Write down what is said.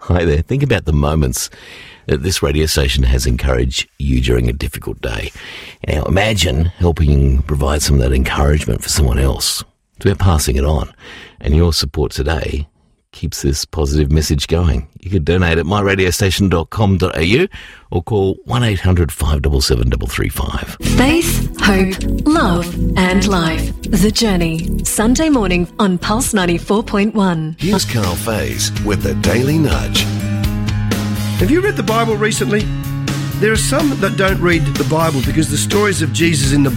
Hi there. Think about the moments that this radio station has encouraged you during a difficult day. Now imagine helping provide some of that encouragement for someone else. It's about passing it on. And your support today keeps this positive message going. You could donate at myradiostation.com.au or call 1800 577 335. Faith, hope, love and life. The Journey. Sunday morning on Pulse 94.1. Here's Carl Faze with the Daily Nudge. Have you read the Bible recently? There are some that don't read the Bible because the stories of Jesus in the